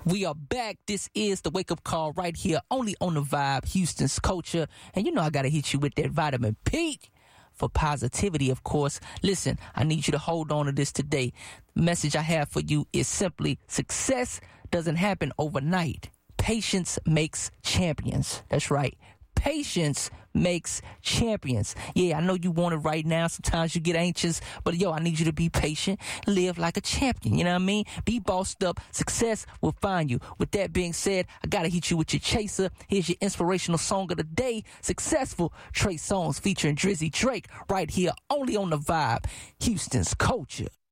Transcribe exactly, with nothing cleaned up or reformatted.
We are back. This is the Wake Up Call right here, only on the Vibe, Houston's Culture. And you know I got to hit you with that vitamin P for positivity, of course. Listen, I need you to hold on to this today. The message I have for you is simply success doesn't happen overnight. Patience makes champions. That's right. Patience makes champions. Yeah, I know you want it right now. Sometimes you get anxious, but yo, I need you to be patient. Live like a champion. You know what I mean? Be bossed up. Success will find you. With that being said, I gotta hit you with your chaser. Here's your inspirational song of the day. Successful Trey Songz featuring Drizzy Drake right here only on the Vibe, Houston's Culture.